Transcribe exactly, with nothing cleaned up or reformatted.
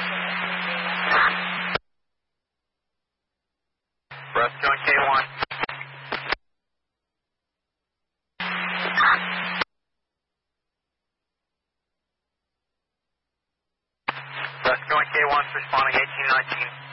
Breast joint K one. Breast joint K one, responding eighteen nineteen.